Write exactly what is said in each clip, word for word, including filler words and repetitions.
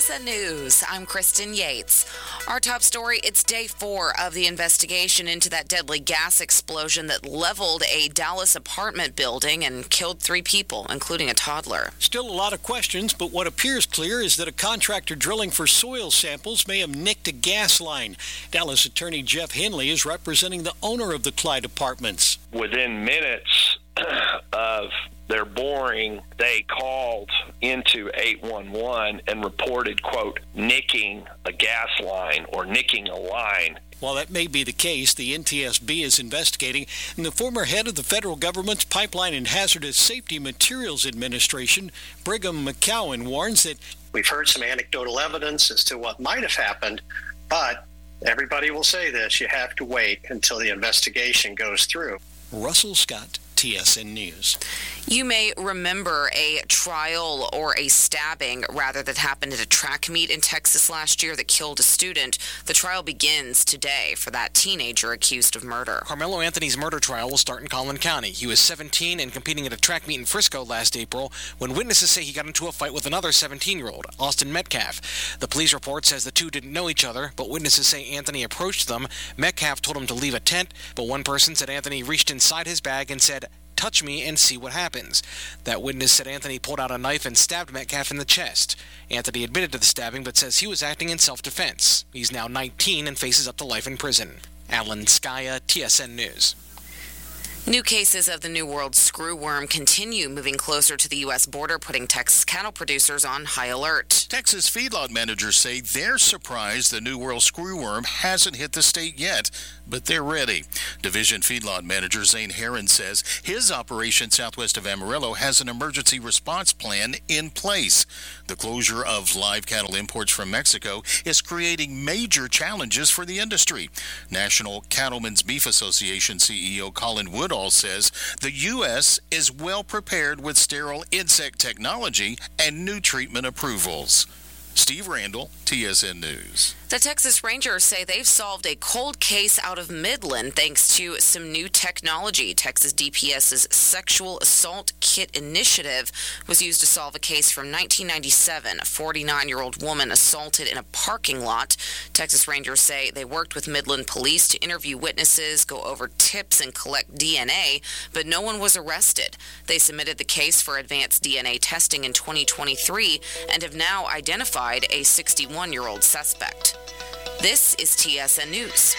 S N News, I'm Kristen Yates. Our top story, it's day four of the investigation into that deadly gas explosion that leveled a Dallas apartment building and killed three people, including a toddler. Still a lot of questions, but what appears clear is that a contractor drilling for soil samples may have nicked a gas line. Dallas attorney Jeff Henley is representing the owner of the Clyde Apartments. Within minutes of their boring, they called into eight one one and reported, quote, nicking a gas line or nicking a line. While that may be the case, the N T S B is investigating, and the former head of the federal government's Pipeline and Hazardous Safety Materials Administration, Brigham McCowan, warns that we've heard some anecdotal evidence as to what might have happened, but everybody will say this, you have to wait until the investigation goes through. Russell Scott, T S N News. You may remember a trial or a stabbing, rather, that happened at a track meet in Texas last year that killed a student. The trial begins today for that teenager accused of murder. Carmelo Anthony's murder trial will start in Collin County. He was seventeen and competing at a track meet in Frisco last April when witnesses say he got into a fight with another seventeen-year-old, Austin Metcalf. The police report says the two didn't know each other, but witnesses say Anthony approached them. Metcalf told him to leave a tent, but one person said Anthony reached inside his bag and said, "Touch me and see what happens." That witness said Anthony pulled out a knife and stabbed Metcalf in the chest. Anthony admitted to the stabbing but says he was acting in self-defense. He's now nineteen and faces up to life in prison. Alan Skaya, T S N News. New cases of the New World screwworm continue moving closer to the U S border, putting Texas cattle producers on high alert. Texas feedlot managers say they're surprised the New World screwworm hasn't hit the state yet, but they're ready. Division feedlot manager Zane Herron says his operation southwest of Amarillo has an emergency response plan in place. The closure of live cattle imports from Mexico is creating major challenges for the industry. National Cattlemen's Beef Association C E O Colin Woodall says the U S is well prepared with sterile insect technology and new treatment approvals. Steve Randall, T S N News. The Texas Rangers say they've solved a cold case out of Midland thanks to some new technology. Texas D P S's Sexual Assault Kit Initiative was used to solve a case from nineteen ninety-seven. A forty-nine-year-old woman assaulted in a parking lot. Texas Rangers say they worked with Midland police to interview witnesses, go over tips, and collect D N A, but no one was arrested. They submitted the case for advanced D N A testing in twenty twenty-three and have now identified a sixty-one-year-old suspect. This is T S N News.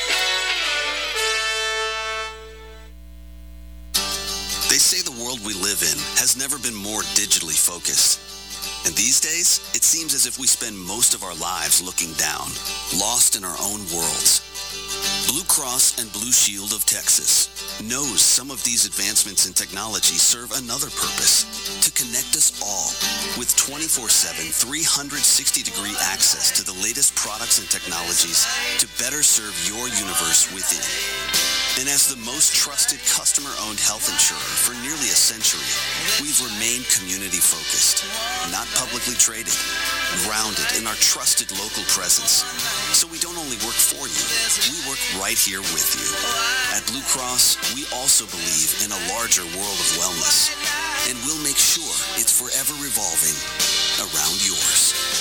They say the world we live in has never been more digitally focused. And these days, it seems as if we spend most of our lives looking down, lost in our own worlds. Blue Cross and Blue Shield of Texas knows some of these advancements in technology serve another purpose, to connect us all with twenty-four seven, three hundred sixty degree access to the latest products and technologies to better serve your universe within. And as the most trusted customer-owned health insurer for nearly a century, we've remained community-focused, not publicly traded, grounded in our trusted local presence. So we don't only work for you, we work right here with you. At Blue Cross, we also believe in a larger world of wellness, and we'll make sure it's forever revolving around yours.